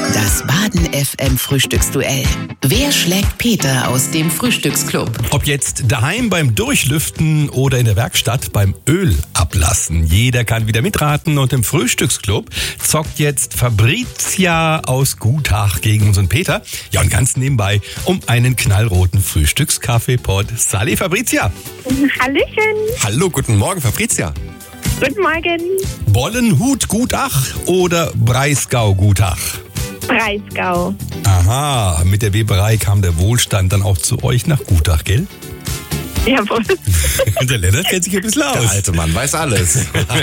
Das Baden FM Frühstücksduell. Wer schlägt Peter aus dem Frühstücksclub? Ob jetzt daheim beim Durchlüften oder in der Werkstatt beim Öl ablassen. Jeder kann wieder mitraten und im Frühstücksclub zockt jetzt Fabrizia aus Gutach gegen unseren Peter. Ja, und ganz nebenbei um einen knallroten Frühstückskaffeepot. Sali Fabrizia. Hallöchen. Hallo, guten Morgen, Fabrizia. Guten Morgen. Bollenhut Gutach oder Breisgau Gutach? Breisgau. Aha, mit der Weberei kam der Wohlstand dann auch zu euch nach Gutach, gell? Jawohl. Der Lennart kennt sich ein bisschen aus. Der alte Mann weiß alles.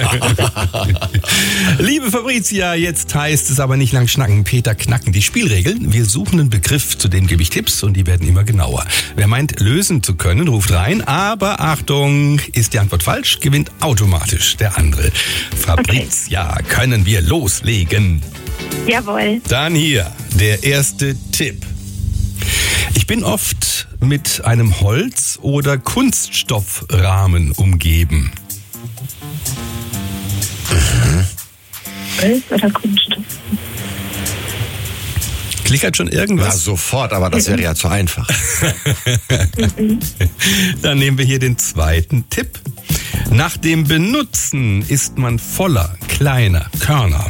Liebe Fabrizia, jetzt heißt es aber nicht lang schnacken, Peter knacken. Die Spielregeln: Wir suchen einen Begriff, zu dem gebe ich Tipps und die werden immer genauer. Wer meint, lösen zu können, ruft rein. Aber Achtung, ist die Antwort falsch, gewinnt automatisch der andere. Fabrizia, können wir loslegen? Jawohl. Dann hier der erste Tipp. Ich bin oft mit einem Holz- oder Kunststoffrahmen umgeben. Holz oder Kunststoff? Klickert schon Ja, irgendwas? sofort, aber das wäre ja zu einfach. Dann nehmen wir hier den zweiten Tipp. Nach dem Benutzen ist man voller kleiner Körner.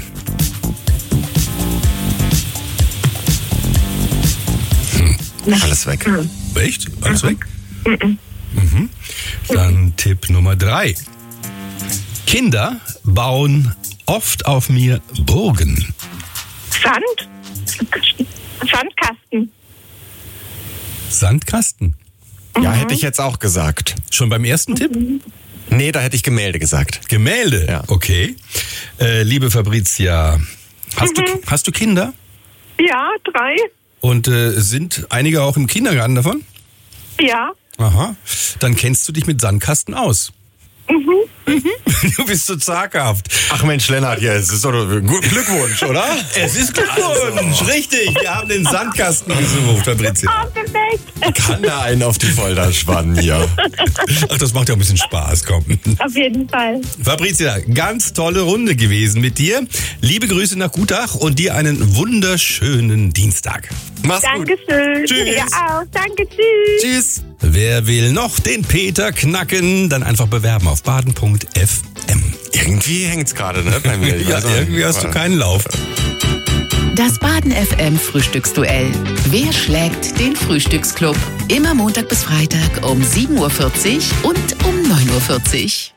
Alles weg. Echt? Alles weg? Mhm. Dann Tipp Nummer 3. Kinder bauen oft auf mir Burgen. Sand? Sandkasten. Sandkasten. Ja, hätte ich jetzt auch gesagt. Schon beim ersten Tipp? Nee, da hätte ich Gemälde gesagt. Gemälde? Ja. Okay. Liebe Fabrizia, hast du Kinder? Ja, 3. Und sind einige auch im Kindergarten davon? Ja. Aha. Dann kennst du dich mit Sandkasten aus. Du bist so zaghaft. Ach Mensch, Lennart, ja, es ist doch ein Glückwunsch, oder? Es ist Glückwunsch, richtig. Wir haben den Sandkasten gesucht, Fabrizia. Oh, perfekt. Kann da einen auf die Folter spannen hier. Ach, das macht ja ein bisschen Spaß, komm. Auf jeden Fall. Fabrizia, ganz tolle Runde gewesen mit dir. Liebe Grüße nach Gutach und dir einen wunderschönen Dienstag. Mach's gut. Dankeschön. Tschüss. Ja auch. Danke, tschüss. Tschüss. Wer will noch den Peter knacken, dann einfach bewerben auf baden.fm. Irgendwie hängt's gerade, ne, bei mir. Ich Ja, weiß auch irgendwie nicht. hast du keinen Lauf. Das Baden FM Frühstücksduell. Wer schlägt den Frühstücksclub? Immer Montag bis Freitag um 7.40 Uhr und um 9.40 Uhr.